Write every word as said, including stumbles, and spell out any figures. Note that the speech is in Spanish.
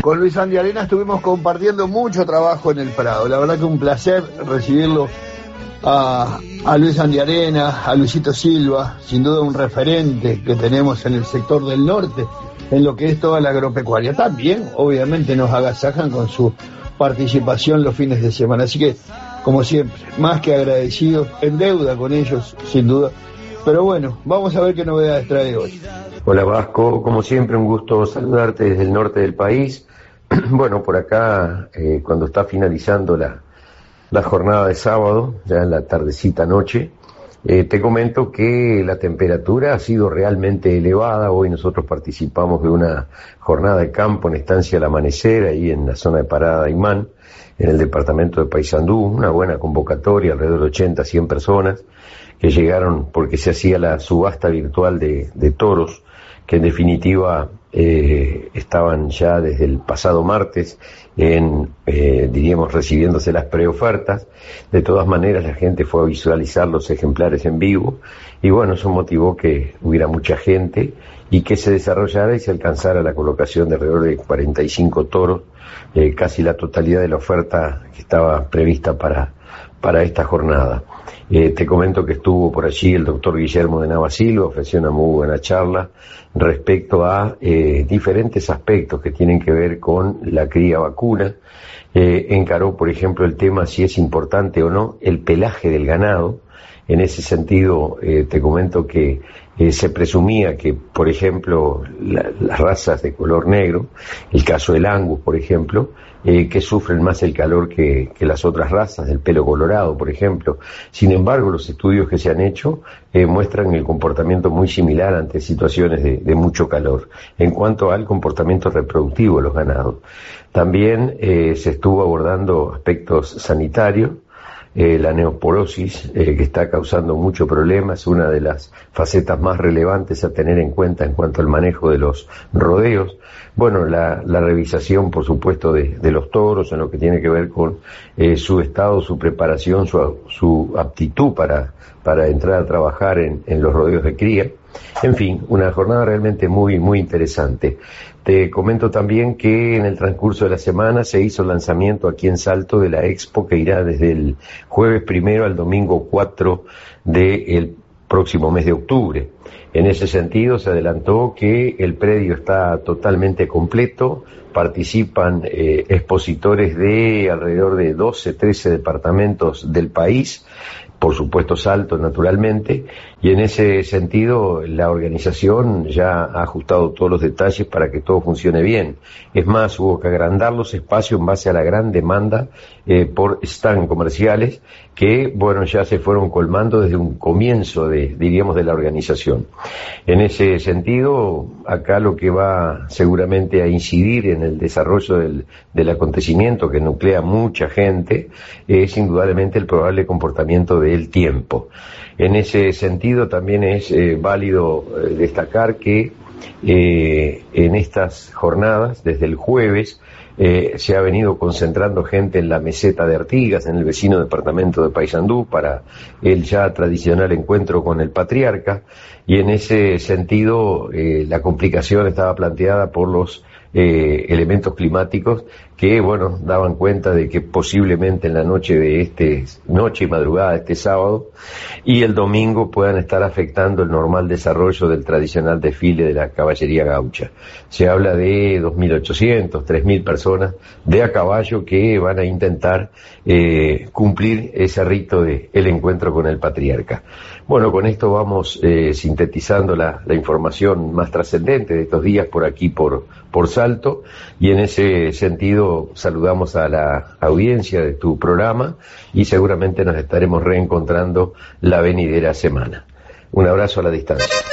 Con Luis Andy Arena estuvimos compartiendo mucho trabajo en el Prado. La verdad que un placer recibirlo a, a Luis Andy Arena, a Luisito Silva, sin duda un referente que tenemos en el sector del norte, en lo que es toda la agropecuaria. También, obviamente, nos agasajan con su participación los fines de semana. Así que, como siempre, más que agradecidos, en deuda con ellos, sin duda. Pero bueno, vamos a ver qué novedades trae hoy. Hola Vasco, como siempre un gusto saludarte desde el norte del país. Bueno, por acá, eh, cuando está finalizando la, la jornada de sábado, ya en la tardecita noche, eh, te comento que la temperatura ha sido realmente elevada. Hoy nosotros participamos de una jornada de campo en Estancia al Amanecer, ahí en la zona de Parada Imán, en el departamento de Paysandú, una buena convocatoria, alrededor de ochenta, cien personas, que llegaron porque se hacía la subasta virtual de, de toros, que en definitiva eh, estaban ya desde el pasado martes en, eh, diríamos, recibiéndose las preofertas. De todas maneras la gente fue a visualizar los ejemplares en vivo y bueno, eso motivó que hubiera mucha gente y que se desarrollara y se alcanzara la colocación de alrededor de cuarenta y cinco toros, eh, casi la totalidad de la oferta que estaba prevista para, para esta jornada. Eh, te comento que estuvo por allí el doctor Guillermo de Nava Silva, ofreció una muy buena charla respecto a eh, diferentes aspectos que tienen que ver con la cría vacuna. Eh, encaró, por ejemplo, el tema si es importante o no el pelaje del ganado. En ese sentido, eh, te comento que eh, se presumía que, por ejemplo, la, las razas de color negro, el caso del Angus, por ejemplo, eh, que sufren más el calor que, que las otras razas, del pelo colorado, por ejemplo. Sin embargo, los estudios que se han hecho eh, muestran el comportamiento muy similar ante situaciones de, de mucho calor, en cuanto al comportamiento reproductivo de los ganados. También eh, se estuvo abordando aspectos sanitarios. Eh, la neoporosis, eh, que está causando mucho problema, es una de las facetas más relevantes a tener en cuenta en cuanto al manejo de los rodeos. Bueno, la, la revisación, por supuesto, de, de los toros en lo que tiene que ver con eh, su estado, su preparación, su, su aptitud para, para entrar a trabajar en, en los rodeos de cría. En fin, una jornada realmente muy, muy interesante. Te comento también que en el transcurso de la semana se hizo el lanzamiento aquí en Salto de la expo que irá desde el jueves primero al domingo cuatro del próximo mes de octubre. En ese sentido se adelantó que el predio está totalmente completo, participan eh, expositores de alrededor de doce, trece departamentos del país, por supuesto Salto naturalmente, y en ese sentido la organización ya ha ajustado todos los detalles para que todo funcione bien. Es más, hubo que agrandar los espacios en base a la gran demanda eh, por stand comerciales que, bueno, ya se fueron colmando desde un comienzo de, diríamos, de la organización. En ese sentido, acá lo que va seguramente a incidir en el desarrollo del, del acontecimiento que nuclea mucha gente es indudablemente el probable comportamiento del tiempo. En ese sentido también es eh, válido eh, destacar que eh, en estas jornadas, desde el jueves, eh, se ha venido concentrando gente en la meseta de Artigas, en el vecino departamento de Paysandú, para el ya tradicional encuentro con el patriarca, y en ese sentido eh, la complicación estaba planteada por los eh, elementos climáticos que, bueno, daban cuenta de que posiblemente en la noche de este, noche y madrugada de este sábado y el domingo puedan estar afectando el normal desarrollo del tradicional desfile de la caballería gaucha. Se habla de dos mil ochocientos, tres mil personas de a caballo que van a intentar eh, cumplir ese rito de el encuentro con el patriarca. Bueno, con esto vamos eh, sintetizando la, la información más trascendente de estos días por aquí, por, por Salto, y en ese sentido saludamos a la audiencia de tu programa y seguramente nos estaremos reencontrando la venidera semana. Un abrazo a la distancia.